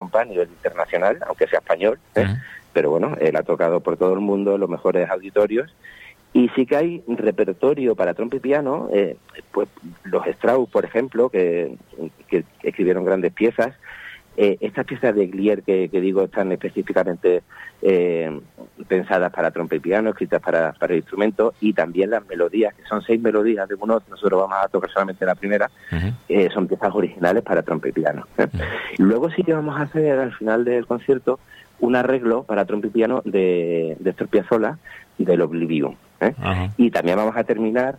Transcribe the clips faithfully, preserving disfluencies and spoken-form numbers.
compás a nivel internacional, aunque sea español, ¿eh? Uh-huh. Pero bueno, él ha tocado por todo el mundo los mejores auditorios. Y sí que hay repertorio para trompa y piano, eh, pues los Strauss, por ejemplo, que, que escribieron grandes piezas. Eh, estas piezas de Glier que, que digo están específicamente eh, pensadas para trompa y piano, escritas para, para el instrumento, y también las melodías, que son seis melodías de Gounod, nosotros vamos a tocar solamente la primera, uh-huh. eh, son piezas originales para trompa y piano. ¿eh? Uh-huh. Luego sí que vamos a hacer al final del concierto un arreglo para trompa y piano de, de Astor Piazzolla, del Oblivion. ¿eh? Uh-huh. Y también vamos a terminar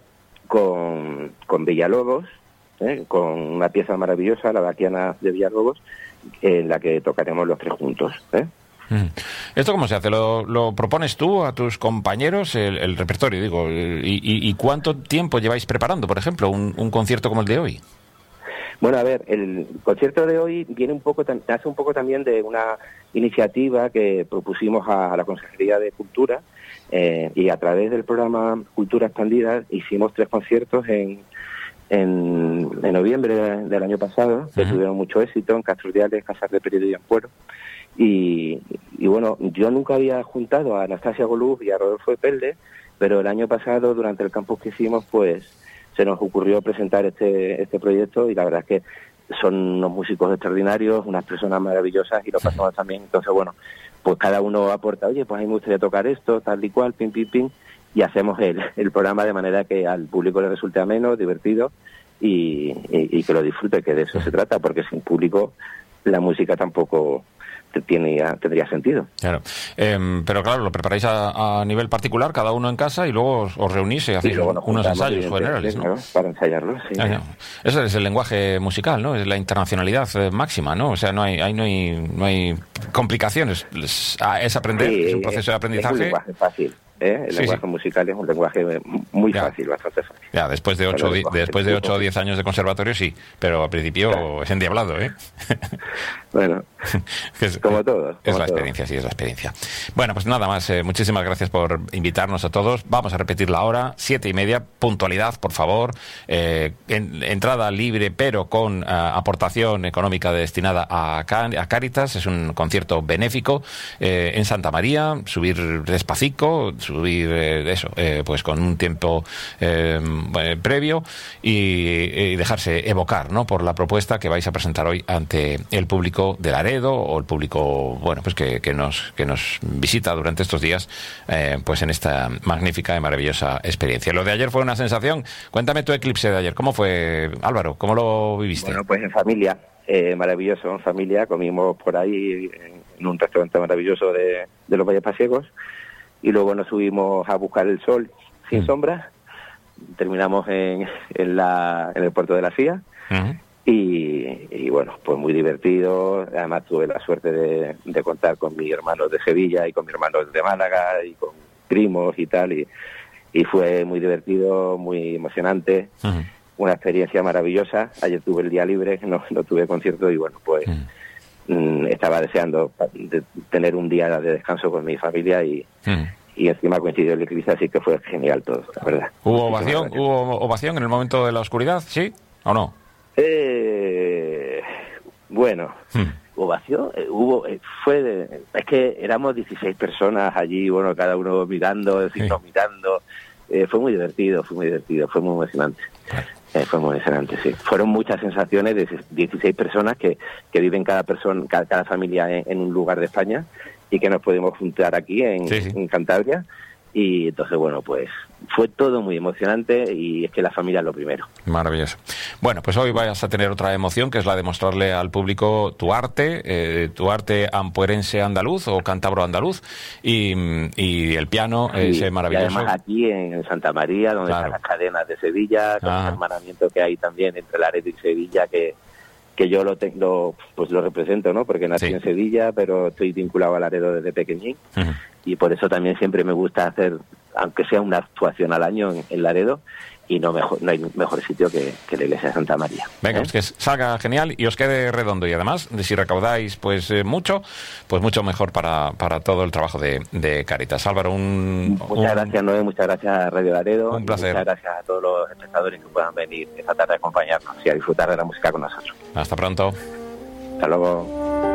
con, con Villalobos, ¿eh? con una pieza maravillosa, la Baquiana de Villalobos, en la que tocaremos los tres juntos. ¿eh? Mm. ¿Esto cómo se hace? ¿Lo, lo propones tú a tus compañeros, el, el repertorio, digo? Y, y, ¿Y cuánto tiempo lleváis preparando, por ejemplo, un, un concierto como el de hoy? Bueno, a ver, el concierto de hoy viene un poco, nace un poco también de una iniciativa que propusimos a, a la Consejería de Cultura, eh, y a través del programa Cultura Expandida hicimos tres conciertos en En, en noviembre del año pasado, que uh-huh. tuvieron mucho éxito en Castro Urdiales, Casas de Periodo y Ampuero. Y, y bueno, yo nunca había juntado a Anastasia Golub y a Rodolfo Epelde, pero el año pasado, durante el campus que hicimos, pues se nos ocurrió presentar este este proyecto, y la verdad es que son unos músicos extraordinarios, unas personas maravillosas, y lo pasamos también. Entonces, bueno, pues cada uno aporta, oye, pues a mí me gustaría tocar esto, tal y cual, pim, pim, pim, y hacemos el, el programa de manera que al público le resulte ameno, divertido y, y, y que lo disfrute, que de eso se trata, porque sin público la música tampoco tiene, tendría sentido. Claro, eh, pero claro, lo preparáis a, a nivel particular, cada uno en casa, y luego os, os reunís y hacéis unos juntamos, ensayos generales, ¿no? Para ensayarlo, sí. Ah, no. Ese es el lenguaje musical, ¿no? Es la internacionalidad eh, máxima, ¿no? O sea, no hay, ahí no hay, no hay complicaciones. Es, es aprender, sí, es un proceso de aprendizaje. Es un lenguaje fácil. ¿Eh? El sí, lenguaje sí. musical es un lenguaje muy ya. fácil, bastante fácil. Ya, después de ocho, di, después de ocho o diez años de conservatorio, sí, pero al principio claro. es endiablado, ¿eh? Bueno, es, como todo. Es como la todo. experiencia, sí, es la experiencia. Bueno, pues nada más, eh, muchísimas gracias por invitarnos a todos. Vamos a repetir la hora, siete y media, puntualidad, por favor. Eh, en, entrada libre, pero con uh, aportación económica destinada a, a Cáritas. Es un concierto benéfico eh, en Santa María, subir despacito, subir eh, eso, eh, pues con un tiempo eh, previo y, y dejarse evocar, ¿no?, por la propuesta que vais a presentar hoy ante el público de Laredo, o el público, bueno, pues que, que nos que nos visita durante estos días, eh, pues en esta magnífica y maravillosa experiencia. Lo de ayer fue una sensación. Cuéntame tu eclipse de ayer. ¿Cómo fue, Álvaro? ¿Cómo lo viviste? Bueno, pues en familia, eh, maravilloso, en familia. Comimos por ahí en un restaurante maravilloso de, de los Valles Pasiegos. Y luego nos subimos a buscar el sol sin mm. sombra. Terminamos en, en, la, en el puerto de la Silla. Uh-huh. y, y bueno, pues muy divertido. Además tuve la suerte de, de contar con mis hermanos de Sevilla y con mis hermanos de Málaga y con primos y tal. Y, y fue muy divertido, muy emocionante. Uh-huh. Una experiencia maravillosa. Ayer tuve el día libre, no, no tuve concierto y bueno, pues uh-huh. mm, estaba deseando de tener un día de descanso con mi familia y... Uh-huh. Y encima coincidió el eclipse, así que fue genial todo, la verdad. ¿Hubo ovación? ¿Hubo ovación en el momento de la oscuridad? ¿Sí o no? Eh, bueno, hmm. ovación, eh, hubo, eh, fue, de, es que éramos dieciséis personas allí, bueno, cada uno mirando, sí. mirando, eh, fue muy divertido, fue muy divertido, fue muy emocionante. Eh, fue muy emocionante, sí. Fueron muchas sensaciones de dieciséis personas que, que viven cada persona, cada, cada familia en, en un lugar de España, y que nos podemos juntar aquí en, sí, sí. en Cantabria. Y entonces, bueno, pues fue todo muy emocionante y es que la familia es lo primero. Maravilloso. Bueno, pues hoy vas a tener otra emoción, que es la de mostrarle al público tu arte, eh, tu arte ampuerense andaluz o cántabro andaluz, y, y el piano sí, ese maravilloso. Y además aquí en Santa María, donde claro. están las cadenas de Sevilla, con ah. el hermanamiento que hay también entre Laredo y Sevilla, que que yo lo tengo, pues lo represento, ¿no? Porque nací sí. en Sevilla, pero estoy vinculado a Laredo desde pequeñín. Uh-huh. Y por eso también siempre me gusta hacer, aunque sea una actuación al año en, en Laredo, y no mejor no hay mejor sitio que, que la iglesia de Santa María. Venga, ¿eh? pues que salga genial y os quede redondo. Y además, si recaudáis pues eh, mucho, pues mucho mejor para, para todo el trabajo de, de Cáritas. Álvaro, un... Muchas un... gracias, Noé, muchas gracias a Radio Laredo. Un placer. Muchas gracias a todos los espectadores que puedan venir esta tarde a acompañarnos y a disfrutar de la música con nosotros. Hasta pronto. Hasta luego.